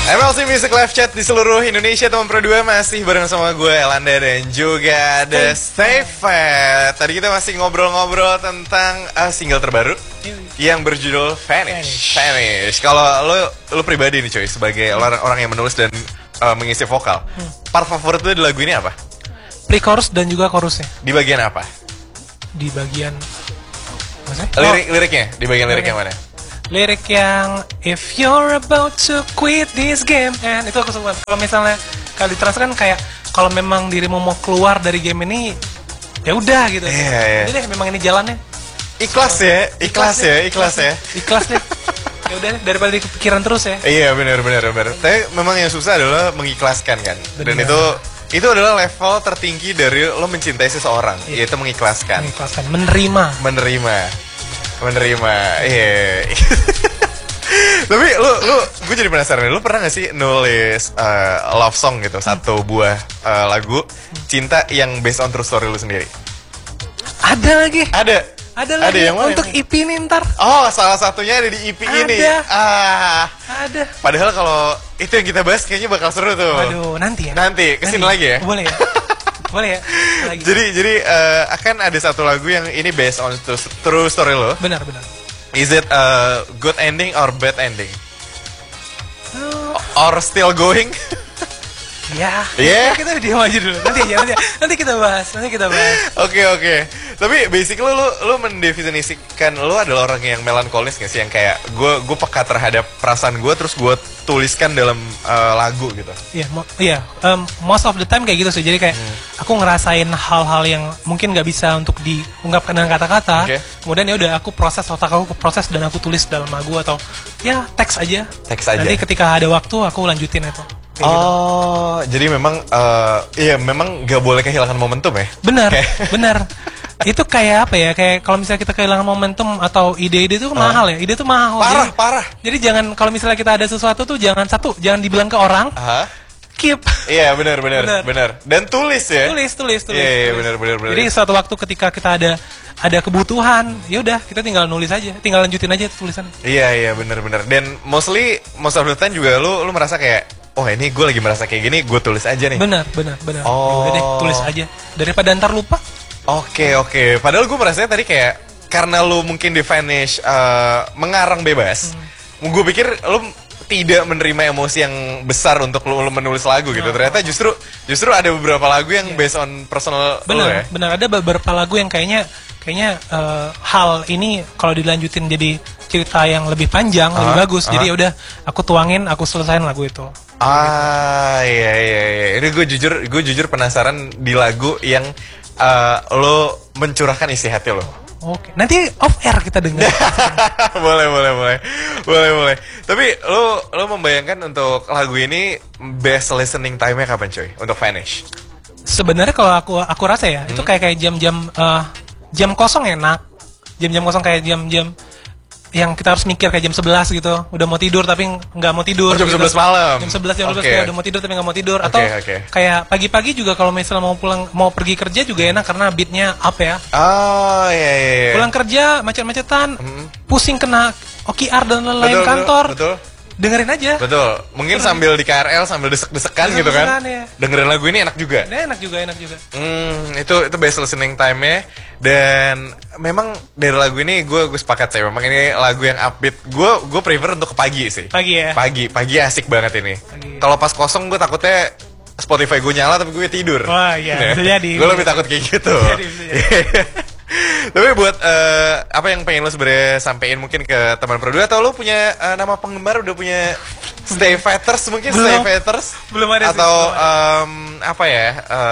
MLC Music Live Chat di seluruh Indonesia, teman Pro 2 masih bareng sama gue Elanda dan juga The Stay Fat. Tadi kita masih ngobrol-ngobrol tentang single terbaru yang berjudul Vanish. Kalau lo pribadi nih coy, sebagai orang yang menulis dan mengisi vokal, part favorit lo di lagu ini apa? Pre-chorus dan juga chorusnya. Di bagian apa? Di bagian liriknya, di bagian lirik yang mana? Lirik yang If you're about to quit this game, and itu aku suka. Kalau misalnya kalau ditranslate kan kayak kalau memang dirimu mau keluar dari game ini, ya udah gitu. Iya. Jadi deh, memang ini jalannya. Ikhlas ya. Ikhlas deh. Ya udah daripada kepikiran terus ya. Iya benar. Tapi memang yang susah adalah mengikhlaskan kan. Dan itu adalah level tertinggi dari lo mencintai seseorang, yaitu mengikhlaskan. Menerima. Iya. Tapi gue jadi penasaran, lu pernah gak sih nulis love song gitu, satu buah lagu cinta yang based on true story lu sendiri? Ada lagi yang mana? Untuk EP ini ntar. Oh, salah satunya ada di EP ini. Ada. Padahal kalau itu yang kita bahas kayaknya bakal seru tuh. Waduh, nanti kesini lagi ya. Boleh ya. Lagi. Jadi akan ada satu lagu yang ini based on true story lo. Benar. Is it a good ending or bad ending? Or still going? Ya. Yeah. Kita diam aja dulu. Nanti kita bahas. Oke. Tapi basically lu mendefinisikan lu adalah orang yang melankolis gak sih, yang kayak gue peka terhadap perasaan gue terus gue tuliskan dalam lagu gitu. Iya. Most of the time kayak gitu sih. Jadi kayak aku ngerasain hal-hal yang mungkin nggak bisa untuk diungkapkan dengan kata-kata. Okay. Kemudian ya udah aku proses, otak aku proses dan aku tulis dalam lagu atau ya teks aja. Nanti ketika ada waktu aku lanjutin itu. Jadi memang memang nggak boleh kehilangan momentum ya? Benar. Itu kayak apa ya? Kayak kalau misalnya kita kehilangan momentum atau ide-ide itu mahal ya. Ide itu mahal. Parah. Jadi jangan, kalau misalnya kita ada sesuatu tuh jangan dibilang ke orang. Keep. Iya, benar. Dan tulis ya. Tulis. Iya, benar. Jadi suatu waktu ketika kita ada kebutuhan, ya udah kita tinggal nulis aja, tinggal lanjutin aja tulisan. Iya, benar. Dan most of the time juga lu merasa kayak, oh ini gue lagi merasa kayak gini, gue tulis aja nih. Benar. Udah deh, tulis aja daripada ntar lupa. Oke. Padahal gue merasanya tadi kayak karena lu mungkin di Vanish mengarang bebas, gue pikir lu tidak menerima emosi yang besar untuk lu menulis lagu gitu. Ternyata justru ada beberapa lagu yang based on personal lu ya. Benar, ada beberapa lagu yang kayaknya hal ini kalau dilanjutin jadi cerita yang lebih panjang, lebih bagus. Jadi udah aku tuangin, aku selesain lagu itu. Iya. Ini gue jujur penasaran di lagu yang lo mencurahkan isi hati lo. Oke. Nanti off air kita dengar. boleh. Tapi lo membayangkan untuk lagu ini best listening time-nya kapan coy? Untuk Vanish? Sebenarnya kalau aku rasa ya, itu kayak jam kosong enak. Jam kosong kayak jam yang kita harus mikir kayak jam 11 gitu. Udah mau tidur tapi nggak mau tidur. Jam gitu. 11 malam. Jam 11 kayak udah mau tidur tapi nggak mau tidur. Atau kayak pagi-pagi juga kalau misalnya mau pergi kerja juga enak karena beatnya up ya. Iya. Pulang kerja macet-macetan, pusing kena OKR dan lain-lain kantor. Betul. Dengerin aja. Betul. Mungkin sambil di KRL sambil desek-desekan gitu kan. Ya. Dengerin lagu ini enak juga. Enak juga. Itu best listening time-nya. Dan memang dari lagu ini gue sepakat sih. Memang ini lagu yang upbeat. Gue prefer untuk ke pagi sih. Pagi ya. Pagi asik banget ini. Kalau pas kosong gue takutnya Spotify gue nyala tapi gue tidur. Wah iya. Bisa jadi. Gue lebih takut kayak gitu. Bisa jadi. Tapi buat apa yang pengen lo sebenarnya sampein mungkin ke teman Pro 2, atau lo punya nama penggemar, udah punya Stay Fatters mungkin? Stay Fatters belum ada atau apa ya,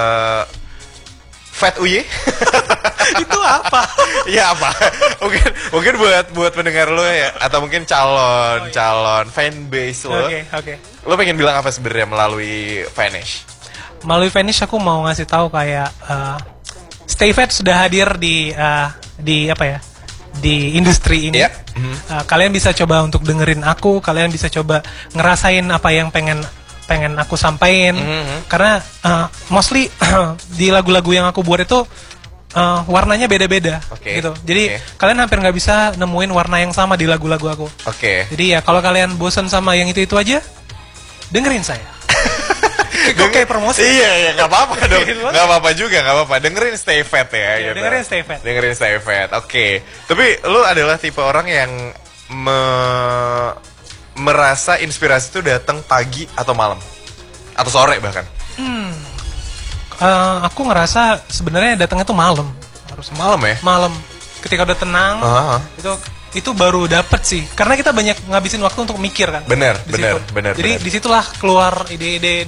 Fat Uye? Itu apa? Iya apa? Mungkin buat pendengar lo ya, atau mungkin calon fanbase lo. Oke. Lo pengen bilang apa sebenarnya melalui Vanish? Melalui Vanish aku mau ngasih tahu kayak Stay Fat sudah hadir di industri ini. Kalian bisa coba untuk dengerin aku, kalian bisa coba ngerasain apa yang pengen aku sampaikan. Karena mostly di lagu-lagu yang aku buat itu warnanya beda-beda gitu. Jadi kalian hampir nggak bisa nemuin warna yang sama di lagu-lagu aku. Jadi ya kalau kalian bosan sama yang itu aja, dengerin saya. Kok kayak promosi? Iya, nggak apa-apa dong. Dengerin Nggak apa-apa juga, nggak apa-apa. Dengerin Stay Fat ya. Iya, Gitu. dengerin Stay Fat. Dengerin Stay Fat. Oke. Tapi lu adalah tipe orang yang merasa inspirasi itu datang pagi atau malam atau sore bahkan. Aku ngerasa sebenarnya datangnya tuh malam. Harus Malam ya? malam. Ketika udah tenang, itu baru dapet sih. Karena kita banyak ngabisin waktu untuk mikir kan. Bener, Di bener, situ. bener. Jadi bener. disitulah keluar ide-ide